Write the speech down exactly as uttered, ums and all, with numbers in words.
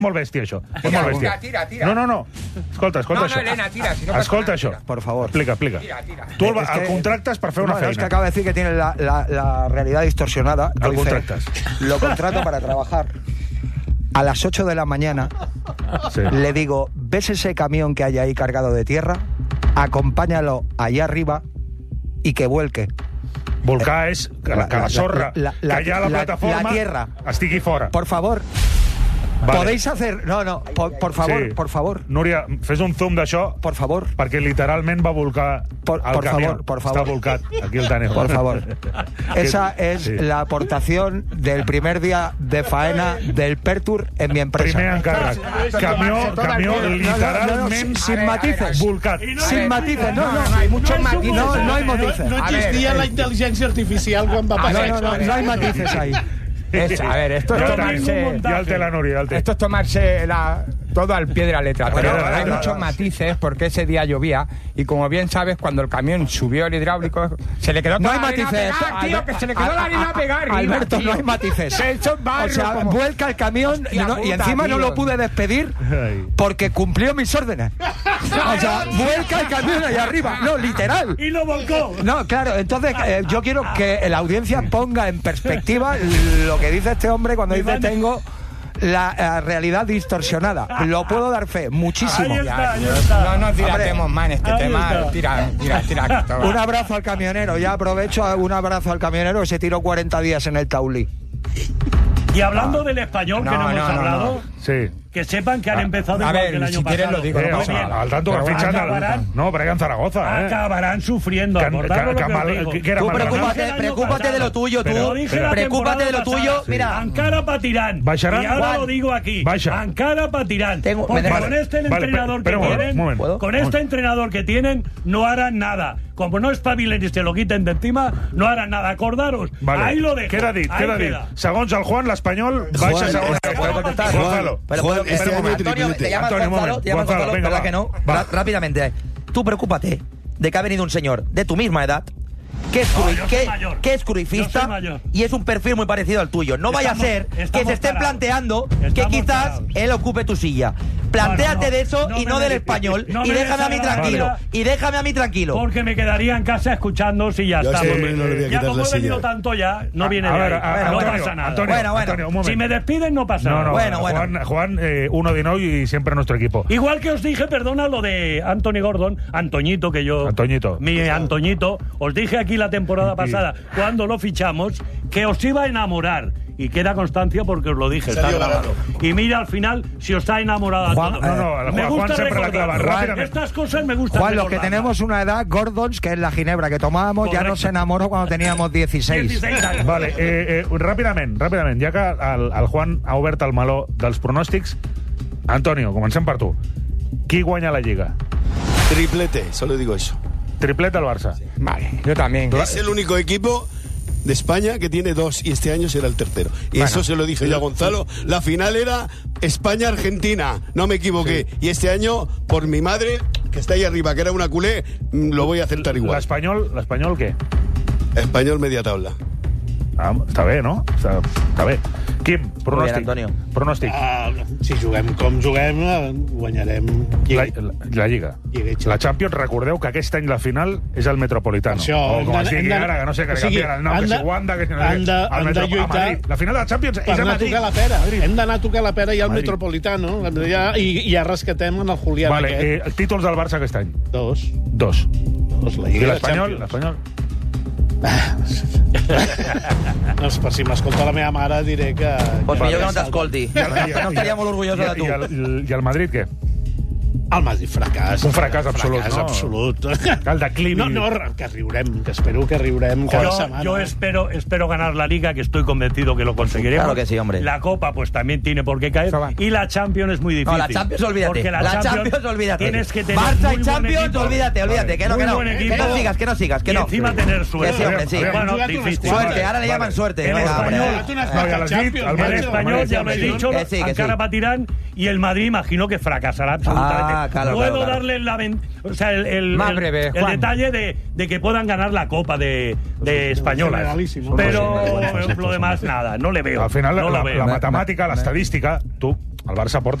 molt bèstia, això. Tira, És molt bèstia. tira, tira. No, no, no. Escolta, escolta No, no, això. Elena, tira, si no pasa escolta nada, això. tira. Por favor. Explica, explica. Tira, tira. Tu el, Es que- el contractes per fer una no, feina. es que acaba de decir que tiene la, la, la realidad distorsionada. El Dice, contractas. Lo contrato para trabajar. A las ocho de la mañana Sí. le digo, ¿ves ese camión que hay ahí cargado de tierra? Acompáñalo allá arriba y que vuelque. Volcar és que la, que la sorra la- la- que hi ha a la, la- plataforma la tierra. estigui fora. Por favor. Vale. ¿Podéis hacer...? No, no, por, por favor, Sí. por favor. Núria, fes un zoom d'això Por favor. perquè literalment va volcar Por- el por camió. favor, por favor. Està volcat. Aquí el teneu. Por favor. Esa es Sí. la aportación del primer día de faena del Pertur en mi empresa. Primer encàrrec. Camió, camió No, no, no, literalment sin, sin matices. volcat. Sin matices, no, no. No hay muchos matices. No, no hay No, matices. no A ver, existia la intel·ligència artificial quan va No, passar no, no, no hay matices ahí. Es- a ver, esto es Ja tomarse... el té, ja el té la Núria, ja el té. Esto es tomarse la, todo al pie de la letra. Al Pero pie de la hay letra. muchos matices porque ese día llovía y como bien sabes, cuando el camión subió el hidráulico, se le quedó No toda hay la arena matices. pegada, tío, que se le quedó Al- la arena a- pegada arriba, Alberto, tío. no hay matices. Se echó barro O sea, como- vuelca el camión y, Hostia no- y puta, encima no tío. lo pude despedir Ay. porque cumplió mis órdenes. O sea, vuelca el camión allá arriba. No, literal. Y lo volcó. No, claro, entonces eh, yo quiero que la audiencia ponga en perspectiva lo que dice este hombre cuando dice tengo la eh, realidad distorsionada. Lo puedo dar fe, muchísimo. Ahí está, ahí No está. nos dilatemos más en este Ahí tema. está. Tira, tira, tira. tira. Un abrazo al camionero, ya aprovecho un abrazo al camionero que se tiró cuarenta días en el Taulí. Y hablando del español, que No, no hemos no, no, hablado, Sí. que sepan que han Ah, empezado a igual ver, que el año si quieres pasado. lo digo, Eh, no o pasa sea, nada. al tanto que Pero fichan acabarán- al... No, pero en Zaragoza, eh. Acabarán sufriendo. Que- acordad lo que- que que os mal- digo. que- que era Tú mal- preocúpate, Lo dije el año preocúpate pasado. de lo tuyo, tú. Pero- Lo dije la Preocúpate de lo temporada tuyo. pasada. Mira, Encara patirán. Baixaran. Y ahora Juan. lo digo aquí. Baixa. Encara patirán. Tengo- Porque me dejas- con este Vale, entrenador espera un que moment, tienen, un moment. ¿Puedo? con este entrenador que tienen, no harán nada. Como no espabilen y se lo quiten de encima, no harán nada. Acordaros. Vale. Ahí lo dejo. Queda dit, Ahí queda dit. queda. Segons el Juan, l'Espanyol baixa Juan, segona. eh, ¿puedo contestar? Gonzalo. Pero Juan, puedo- este eh, año Antonio, triplete. te llamas Antonio, un Gonzalo, momento. te llamas Gonzalo, Gonzalo, venga, ¿verdad va. que no? Va. Ra- Rápidamente. Tú preocúpate de que ha venido un señor de tu misma edad que es, No, crui- yo soy que, mayor. que es Yo cruifista soy mayor. y es un perfil muy parecido al tuyo. No vaya a Estamos- ser que estamos se estén parados. planteando que Estamos quizás parados. él ocupe tu silla. Plantéate No, no, de eso no y me no del des- español. no y me déjame a mí des la tranquilo. gana. Y déjame a mí tranquilo. Porque me quedaría en casa escuchando si ya Yo a está. ese hombre no le voy a Ya quitar como la he venido silla. tanto ya, no viene A de ver, ahí. a- no Antonio, pasa nada. Antonio, Bueno, bueno. Antonio, un moment. Si me despiden, no pasa No, nada. no, Bueno, Juan, bueno. Juan eh, uno de nou y siempre nuestro equipo. Igual que os dije, perdona, lo de Anthony Gordon, Antoñito, que yo... Antoñito. Mi Antoñito. Os dije aquí la temporada pasada, cuando lo fichamos, que os iba a enamorar. Y queda constancia porque os lo dije, está Sergio grabado. Y mira, al final, si os ha enamorado a Juan, todos. no, no, me Juan gusta siempre la clava, recordar. rápidamente. Estas cosas me gustan Juan, los que recordarlas. tenemos una edad, Gordons, que es la ginebra que tomábamos, ya Correcto. nos enamoró cuando teníamos dieciséis. dieciséis años. Vale, eh, eh, ràpidament, ràpidament, ja que el, el Juan ha obert el meló dels pronòstics, Antonio, comencem per tu. Qui guanya la Lliga? Triplete, solo digo eso. Triplet al Barça. Vale, yo también. Es el único equipo de España que tiene dos y este año será el tercero. Y eso se lo dije yo a Gonzalo. La final era España-Argentina, no me equivoqué. Y este año, por mi madre, que está ahí arriba, que era una culé, mm, lo voy a aceptar igual. L'Espanyol, l'Espanyol què? Español media tabla. Ah, està bé, no? Està, està bé. Quim, pronòstic. Antonio. Pronòstic. Ah, Ah, Si juguem com juguem, eh, guanyarem La, Lliga. la, la Lliga. Lliga i La Champions, recordeu que aquest any la final és el Metropolitano. Això, o com hem es de- digui hem de- ara, que no sé, que o li sigui, canvien el nom, han que de- si Wanda, que si no sé han de- què. El han de Metro- a lluitar Madrid. La final de la Champions Per és a anar a Madrid. tocar la pera. Madrid. Hem d'anar a tocar la pera i al Madrid. Metropolitano ja, i, i ja rescatem en el Julián Vale, aquest. eh, títols del Barça aquest any. Dos. Dos. Dos, la I Lliga i la l'Espanyol? Champions. L'Espanyol? No, per si m'escolta la meva mare diré que... Pues que millor que no t'escolti. I el- i el- No estaria molt orgullosa de tu. I el, i el Madrid, què? El Madrid fracàs. Un fracàs absolut, fracàs no? absolut. El declivi. No, no, que riurem, que espero que riurem cada Yo, setmana. yo espero, espero ganar la Liga, que estoy convencido que lo conseguiremos. Claro que sí, hombre. La Copa, pues también tiene por qué caer. Eso va. Y la Champions es muy difícil. No, la Champions, olvídate. Porque la, La Champions, olvídate. Tienes que tener Barça muy y buen Champions, equipo. olvídate, olvídate. Que no, Muy que no. buen Que equipo. no sigas, que no sigas, que Y no. encima tener suerte. Que sí, hombre, sí. Bueno, Jugat unes difícil. quantes. Suerte, ahora le llaman suerte. El Venga, hombre. español- Jugat unes No, ja quantes l'has dit, Champions, el El Madrid, español, Madrid, ya lo he Madrid. dicho, Que sí, que encara sí. patirán, y el Madrid imagino que fracasará absolutamente. Ah, claro, Puedo claro, claro. darle la ven- o sea, el, el, Más el- breve, el Juan. detalle de, de que puedan ganar la Copa de, de españolas. generalísimo. Pero Sí, sí, sí, sí, lo demás, nada, no le veo. Al final, no la, lo veo. la matemàtica, l'estadística, tu El Barça porta